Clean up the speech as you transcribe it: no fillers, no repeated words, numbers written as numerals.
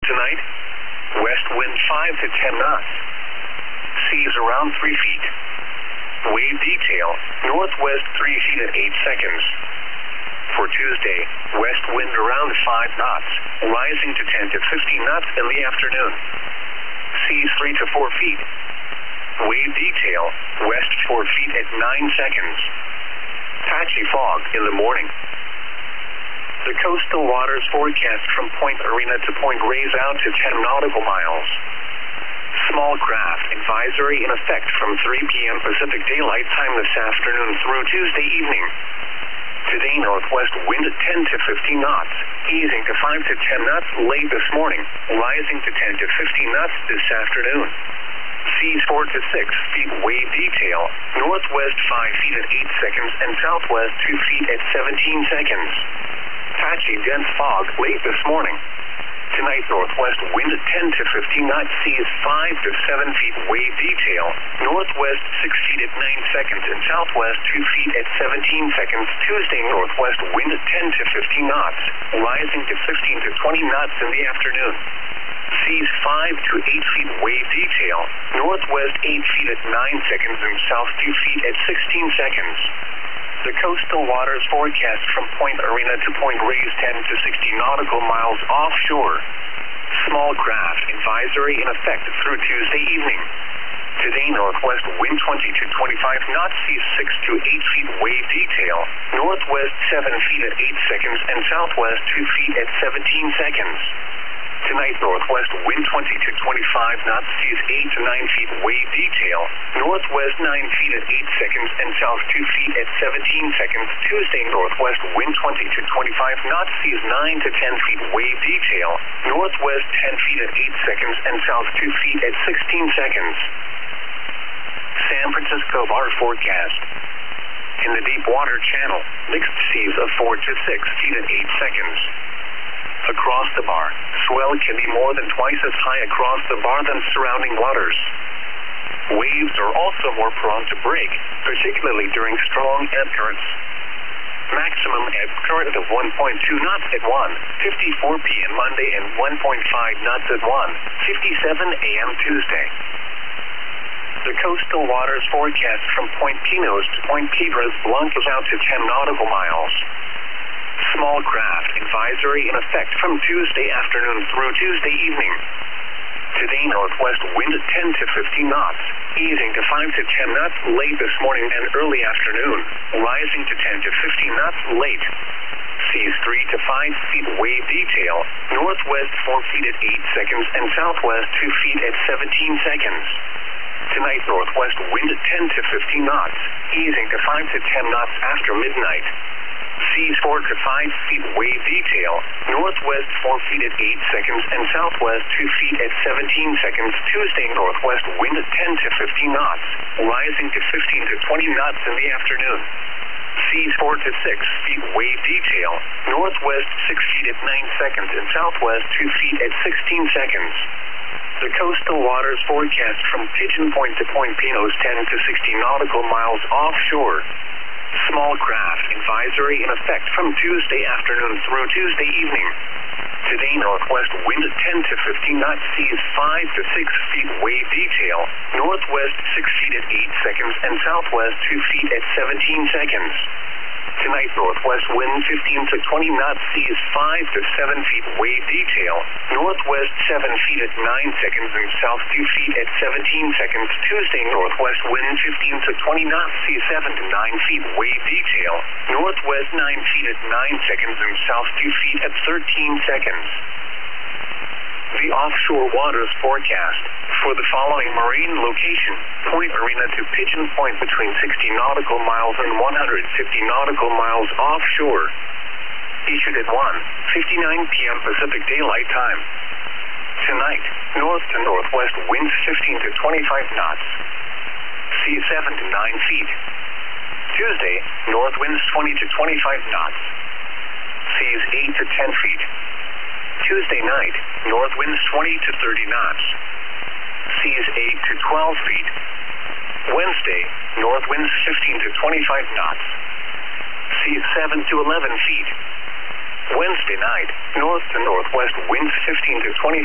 Tonight, west wind 5 to 10 knots. Seas around 3 feet. Wave detail, northwest 3 feet at 8 seconds. For Tuesday, west wind around 5 knots, rising to 10 to 15 knots in the afternoon. Seas 3 to 4 feet. Wave detail, west 4 feet at 9 seconds. Patchy fog in the morning. The coastal waters forecast from Point Arena to Point Reyes out to 10 nautical miles. Small craft advisory in effect from 3 p.m. Pacific Daylight Time this afternoon through Tuesday evening. Today, northwest wind at 10 to 15 knots, easing to 5 to 10 knots late this morning, rising to 10 to 15 knots this afternoon. Seas 4 to 6 feet wave detail, northwest 5 feet at 8 seconds and southwest 2 feet at 17 seconds. Patchy dense fog late this morning. Tonight, northwest wind at 10 to 15 knots, seas 5 to 7 feet wave detail, northwest 6 feet at 9 seconds and southwest 2 feet at 17 seconds. Tuesday, northwest wind at 10 to 15 knots, rising to 15 to 20 knots in the afternoon. Seas 5 to 8 feet wave detail, northwest 8 feet at 9 seconds and south 2 feet at 16 seconds. The coastal waters forecast from Point Arena to Point Reyes 10 to 60 nautical miles offshore. Small craft advisory in effect through Tuesday evening. Today, northwest wind 20 to 25 knots, seas 6 to 8 feet wave detail, northwest 7 feet at 8 seconds and southwest 2 feet at 17 seconds. Tonight, northwest wind 20 to 25 knots, seas 8 to 9 feet wave detail, northwest 9 feet at 8 seconds and south 2 feet at 17 seconds. Tuesday, northwest wind 20 to 25 knots, seas 9 to 10 feet wave detail, northwest 10 feet at 8 seconds and south 2 feet at 16 seconds. San Francisco bar forecast. In the deep water channel, mixed seas of 4 to 6 feet at 8 seconds. Across the bar, swell can be more than twice as high across the bar than surrounding waters. Waves are also more prone to break, particularly during strong ebb currents. Maximum ebb current of 1.2 knots at 1:54 p.m. Monday and 1.5 knots at 1:57 a.m. Tuesday. The coastal waters forecast from Point Pinos to Point Piedras Blancas out to 10 nautical miles. Small craft advisory in effect from Tuesday afternoon through Tuesday evening. Today, northwest wind at 10 to 15 knots, easing to 5 to 10 knots late this morning and early afternoon, rising to 10 to 15 knots late. Seas 3 to 5 feet wave detail, northwest 4 feet at 8 seconds and southwest 2 feet at 17 seconds. Tonight, northwest wind at 10 to 15 knots, easing to 5 to 10 knots after midnight. Seas 4 to 5 feet wave detail, northwest 4 feet at 8 seconds and southwest 2 feet at 17 seconds. Tuesday, northwest wind at 10 to 15 knots, rising to 15 to 20 knots in the afternoon. Seas 4 to 6 feet wave detail, northwest 6 feet at 9 seconds and southwest 2 feet at 16 seconds. The coastal waters forecast from Pigeon Point to Point Pinos 10 to 60 nautical miles offshore. Small craft advisory in effect from Tuesday afternoon through Tuesday evening. Today, northwest wind at 10 to 15 knots, seas 5 to 6 feet wave detail, northwest 6 feet at 8 seconds and southwest 2 feet at 17 seconds. Tonight, northwest wind 15 to 20 knots, seas 5 to 7 feet wave detail, northwest 7 feet at 9 seconds and south 2 feet at 17 seconds. Tuesday, northwest wind 15 to 20 knots, seas 7 to 9 feet wave detail, northwest 9 feet at 9 seconds and south 2 feet at 13 seconds. The offshore waters forecast for the following marine location: Point Arena to Pigeon Point between 60 nautical miles and 150 nautical miles offshore. Issued at 1:59 p.m. Pacific Daylight Time. Tonight, north to northwest winds 15 to 25 knots. Seas 7 to 9 feet. Tuesday, north winds 20 to 25 knots. Seas 8 to 10 feet. Tuesday night, north winds 20 to 30 knots. Seas 8 to 12 feet. Wednesday, north winds 15 to 25 knots. Seas 7 to 11 feet. Wednesday night, north to northwest winds 15 to 25